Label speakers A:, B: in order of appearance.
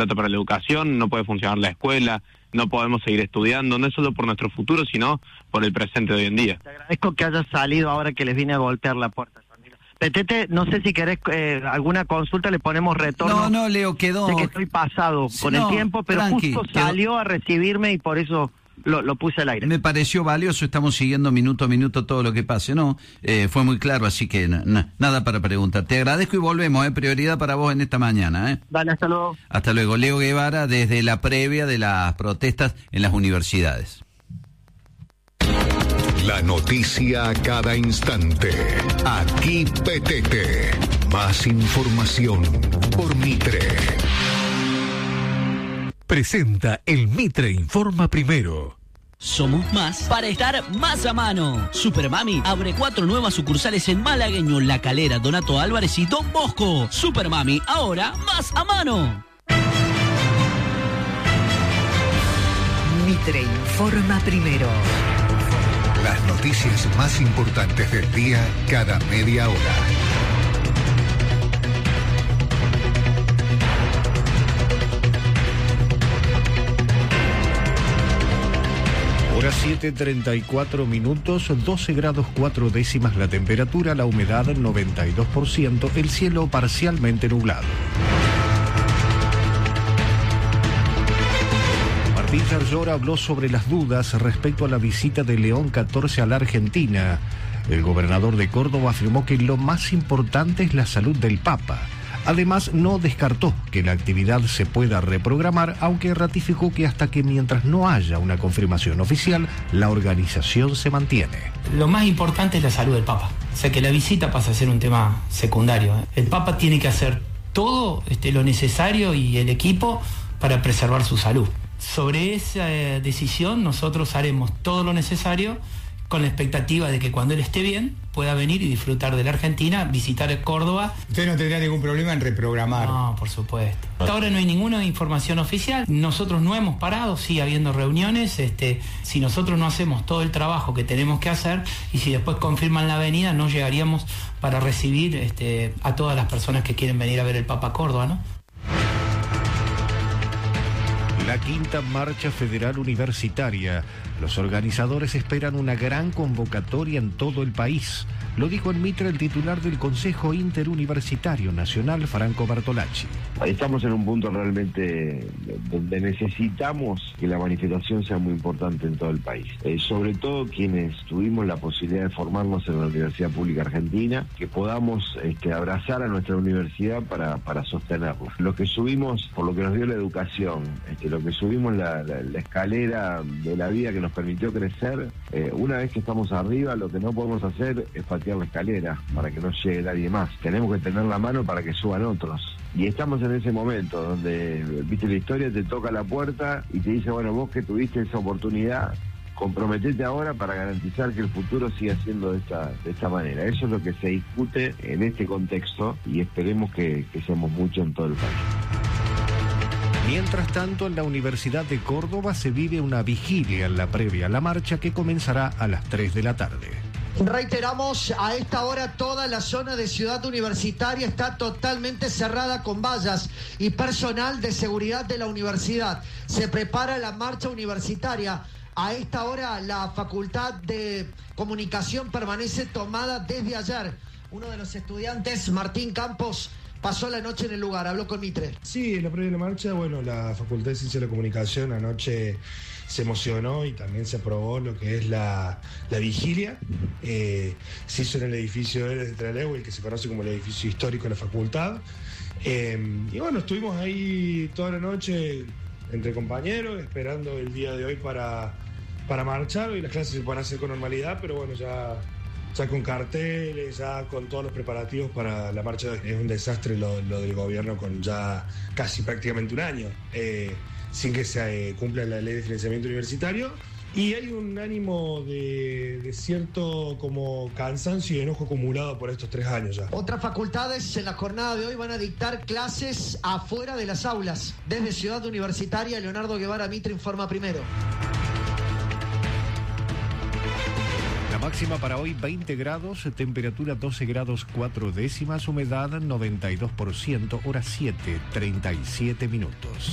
A: plata para la educación, no puede funcionar la escuela, no podemos seguir estudiando, no es solo por nuestro futuro, sino por el presente de hoy en día.
B: Te agradezco que hayas salido ahora que les vine a golpear la puerta. Petete, no sé si querés alguna consulta, le ponemos retorno.
C: No, Leo, quedó...
B: Sé que estoy pasado con el tiempo, pero justo salió a recibirme y por eso lo puse al aire.
C: Me pareció valioso, estamos siguiendo minuto a minuto todo lo que pase, ¿no? Fue muy claro, así que nada para preguntar. Te agradezco y volvemos, prioridad para vos en esta mañana,
B: Dale, hasta luego.
C: Hasta luego. Leo Guevara, desde la previa de las protestas en las universidades.
D: La noticia a cada instante. Aquí Petete. Más información por Mitre. Presenta el Mitre Informa Primero.
E: Somos más para estar más a mano. Supermami abre 4 nuevas sucursales en Malagueño, La Calera, Donato Álvarez y Don Bosco. Supermami, ahora más a mano.
F: Mitre Informa Primero.
D: Las noticias más importantes del día cada media hora. Hora 7:34 minutos, 12 grados 4 décimas la temperatura, la humedad 92%, el cielo parcialmente nublado. Martín Yarlor habló sobre las dudas respecto a la visita de León XIV a la Argentina. El gobernador de Córdoba afirmó que lo más importante es la salud del Papa. Además, no descartó que la actividad se pueda reprogramar, aunque ratificó que hasta que mientras no haya una confirmación oficial, la organización se mantiene.
G: Lo más importante es la salud del Papa. O sea que la visita pasa a ser un tema secundario. El Papa tiene que hacer todo lo necesario y el equipo para preservar su salud. Sobre esa decisión nosotros haremos todo lo necesario con la expectativa de que cuando él esté bien pueda venir y disfrutar de la Argentina, visitar Córdoba.
H: ¿Usted no tendría ningún problema en reprogramar?
G: No, por supuesto. Hasta ahora no hay ninguna información oficial. Nosotros no hemos parado, sigue habiendo reuniones. Si nosotros no hacemos todo el trabajo que tenemos que hacer y si después confirman la venida, no llegaríamos para recibir a todas las personas que quieren venir a ver el Papa a Córdoba, ¿no?
D: La quinta marcha federal universitaria. Los organizadores esperan una gran convocatoria en todo el país. Lo dijo en Mitre el titular del Consejo Interuniversitario Nacional, Franco Bartolacci.
I: Estamos en un punto realmente donde necesitamos que la manifestación sea muy importante en todo el país. Sobre todo quienes tuvimos la posibilidad de formarnos en la Universidad Pública Argentina, que podamos abrazar a nuestra universidad para sostenerla. Lo que subimos, por lo que nos dio la educación, lo que subimos la escalera de la vida que nos permitió crecer, una vez que estamos arriba, lo que no podemos hacer es patear la escalera para que no llegue nadie más. Tenemos que tener la mano para que suban otros. Y estamos en ese momento donde, viste, la historia te toca la puerta y te dice, bueno, vos que tuviste esa oportunidad, comprometete ahora para garantizar que el futuro siga siendo de esta manera. Eso es lo que se discute en este contexto y esperemos que seamos mucho en todo el país.
D: Mientras tanto, en la Universidad de Córdoba se vive una vigilia en la previa a la marcha que comenzará a las 3 de la tarde.
J: Reiteramos, a esta hora toda la zona de Ciudad Universitaria está totalmente cerrada con vallas y personal de seguridad de la universidad. Se prepara la marcha universitaria. A esta hora la Facultad de Comunicación permanece tomada desde ayer. Uno de los estudiantes, Martín Campos, pasó la noche en el lugar, habló con Mitre.
K: Sí, en la previa de la marcha, la Facultad de Ciencia de la Comunicación anoche se emocionó y también se aprobó lo que es la vigilia. Se hizo en el edificio de Trelew, el que se conoce como el edificio histórico de la facultad. Y estuvimos ahí toda la noche entre compañeros, esperando el día de hoy para marchar. Hoy las clases se pueden hacer con normalidad, pero ya con carteles, ya con todos los preparativos para la marcha. Es un desastre lo del gobierno con ya casi prácticamente un año, sin que se cumpla la ley de financiamiento universitario. Y hay un ánimo de cierto como cansancio y enojo acumulado por estos 3 años ya.
J: Otras facultades en la jornada de hoy van a dictar clases afuera de las aulas. Desde Ciudad Universitaria, Leonardo Guevara, Mitre Informa Primero.
D: La máxima para hoy 20 grados, temperatura 12 grados 4 décimas, humedad 92%, hora 7:37 minutos.